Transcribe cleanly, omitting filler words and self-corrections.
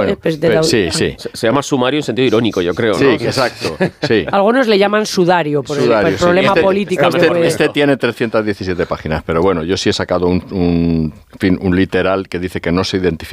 Bueno, sí. Se llama sumario en sentido irónico, yo creo, ¿no? Sí, exacto. Sí. Algunos le llaman sudario por el problema político. Este tiene 317 páginas, pero bueno, yo sí he sacado un literal que dice que no se identifica